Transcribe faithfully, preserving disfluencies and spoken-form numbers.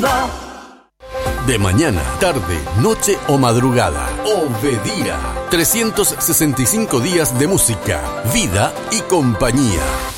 Viva. De mañana, tarde, noche o madrugada. Obedira. trescientos sesenta y cinco días de música, vida y compañía.